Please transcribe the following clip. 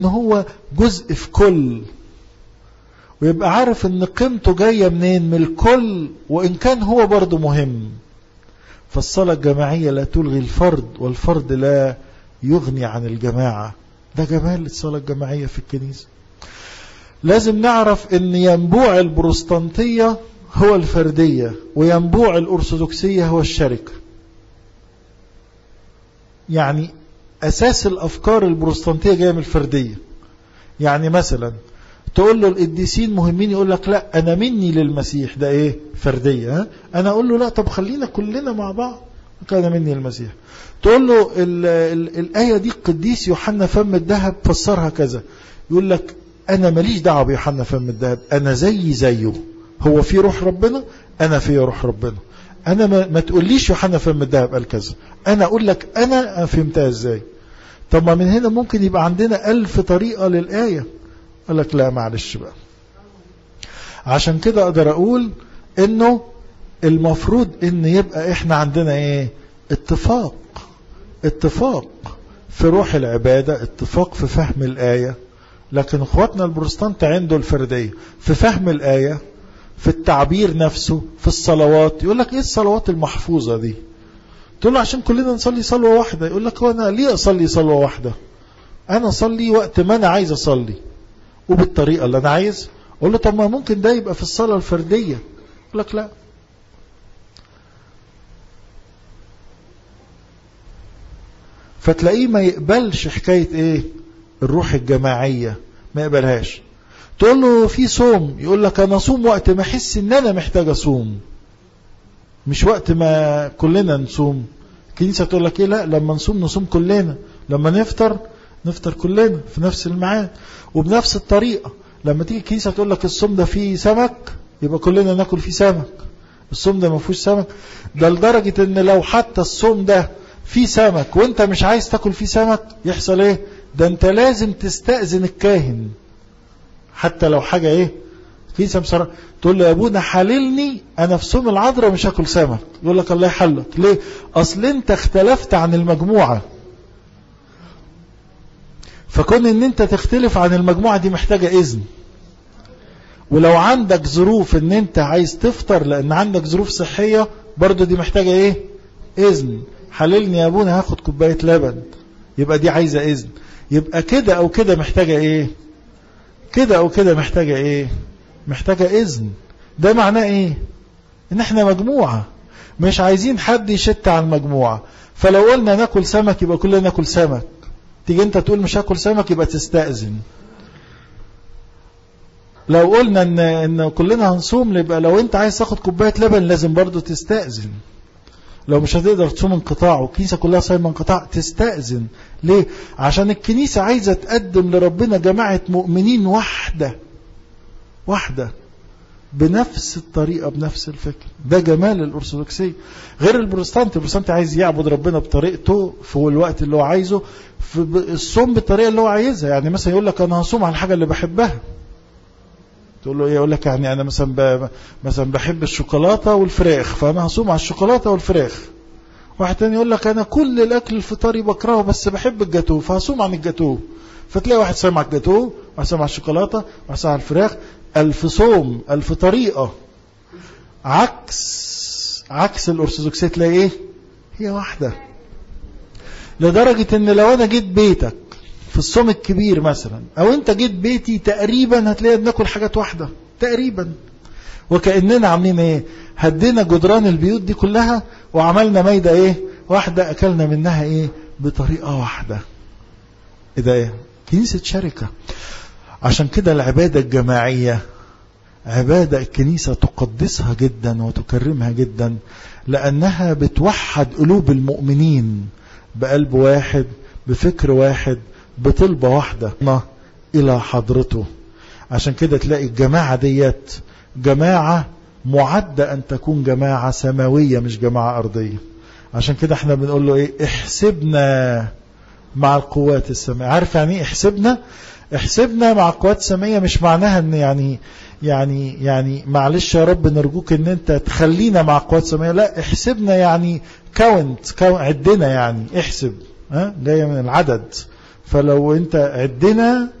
ان هو جزء في كل، ويبقى عارف ان قيمته جاية منين، من الكل، وان كان هو برضو مهم. فالصلاة الجماعية لا تلغي الفرد، والفرد لا يغني عن الجماعة. ده جمال الصلاة الجماعية في الكنيسة. لازم نعرف ان ينبوع البروستانتية هو الفردية، وينبوع الأرثوذكسية هو الشركة. يعني أساس الأفكار البروستانتية جاية من الفردية. يعني مثلا تقول له القديسين مهمين، يقول لك لا أنا مني للمسيح، ده إيه؟ فردية. ها؟ أنا أقول له لا، طب خلينا كلنا مع بعض، كان مني للمسيح. تقول له الآية دي قديس يوحنا فم الذهب فسرها كذا، يقول لك أنا ماليش دعوة بيوحنا فم الذهب، أنا زيه، هو في روح ربنا، أنا في روح ربنا. أنا ما تقوليش يوحنا فم الذهب قال كذا، أنا أقول لك أنا فهمتها إزاي. طب ما من هنا ممكن يبقى عندنا 1000 طريقة للآية. قال لك لا معلش بقى. عشان كده أقدر أقول إنه المفروض إن يبقى إحنا عندنا إيه؟ اتفاق في روح العبادة، اتفاق في فهم الآية. لكن اخواتنا البروتستانت عنده الفردية في فهم الآية، في التعبير نفسه، في الصلوات. يقول لك ايه الصلوات المحفوظة دي؟ تقول له عشان كلنا نصلي صلوة واحدة. يقول لك وانا ليه اصلي صلوة واحدة؟ انا اصلي وقت ما انا عايز اصلي وبالطريقة اللي انا عايز. اقول له طب ما ممكن ده يبقى في الصلاة الفردية. يقول لك لا. فتلاقيه ما يقبلش حكاية ايه؟ الروح الجماعية ما يقبلهاش. تقول له في صوم، يقول لك انا صوم وقت ما احس ان انا محتاج اصوم، مش وقت ما كلنا نصوم. الكنيسة تقول لك ايه؟ لا، لما نصوم كلنا، لما نفطر كلنا في نفس الميعاد. وبنفس الطريقة لما تيجي الكنيسة تقول لك الصوم ده فيه سمك، يبقى كلنا ناكل فيه سمك. الصوم ده ما فيهوش سمك، ده لدرجة ان لو حتى الصوم ده فيه سمك وانت مش عايز تاكل فيه سمك، يحصل ايه؟ ده انت لازم تستأذن الكاهن، حتى لو حاجة ايه كيسة بصراحة. تقول له يا ابونا حللني، انا في صوم العذراء مش هاكل سمك. يقول لك الله يحلك. ليه؟ اصل انت اختلفت عن المجموعة. فكون ان انت تختلف عن المجموعة دي محتاجة اذن. ولو عندك ظروف ان انت عايز تفطر لان عندك ظروف صحية، برضو دي محتاجة ايه؟ اذن. حللني يا ابونا هاخد كوباية لبن، يبقى دي عايزة اذن. يبقى كده او كده محتاجة ايه؟ كده او كده محتاجة ايه؟ محتاجة اذن. ده معناه ايه؟ ان احنا مجموعة مش عايزين حد يشت عن المجموعة. فلو قلنا ناكل سمك يبقى كلنا ناكل سمك، تيجي انت تقول مش هاكل سمك يبقى تستأذن. لو قلنا ان كلنا هنصوم، يبقى لو انت عايز تاخد كوباية لبن لازم برضو تستأذن. لو مش هتقدر تصوم انقطاع والكنيسة كلها صايمة انقطاع، تستأذن. ليه؟ عشان الكنيسة عايزة تقدم لربنا جماعة مؤمنين واحدة بنفس الطريقة بنفس الفكر. ده جمال الأرثوذكسية. غير البروتستانت عايز يعبد ربنا بطريقته في الوقت اللي هو عايزه، في الصوم بالطريقة اللي هو عايزها. يعني مثلا يقول لك أنا هصوم على الحاجة اللي بحبها. تقول له ايه؟ يقول لك يعني انا مثلا بحب الشوكولاته والفراخ، فانا هصوم على الشوكولاته والفراخ. واحد تاني يقول لك انا كل الاكل الفطاري بكرهه بس بحب الجاتوه، فهصوم عن الجاتوه. فتلاقي واحد صايم على الجاتوه، واحد صايم على الشوكولاته، واحد صايم على الفراخ. 1000 صوم، 1000 طريقه. عكس الارثوذكسيه تلاقي ايه؟ هي واحده. لدرجه ان لو انا جيت بيتك في الصوم الكبير مثلا، او انت جيت بيتي، تقريبا هتلاقي بناكل حاجات واحدة تقريبا. وكأننا عاملين ايه؟ هدينا جدران البيوت دي كلها وعملنا مايدة ايه؟ واحدة اكلنا منها ايه؟ بطريقة واحدة. ايه ده؟ ايه؟ كنيسة شركة. عشان كده العبادة الجماعية عبادة الكنيسة تقدسها جدا وتكرمها جدا، لأنها بتوحد قلوب المؤمنين بقلب واحد، بفكر واحد، بطلبة واحدة إلى حضرته. عشان كده تلاقي الجماعة ديت جماعة معدة أن تكون جماعة سماوية مش جماعة أرضية. عشان كده احنا بنقول له ايه؟ احسبنا مع القوات السماوية. عارف يعني ايه احسبنا مع القوات السماوية؟ مش معناها ان يعني معلش يا رب نرجوك ان انت تخلينا مع القوات السماوية. لا، احسبنا يعني كاونت عدنا، يعني احسب، جاية من العدد. فلو انت عدنا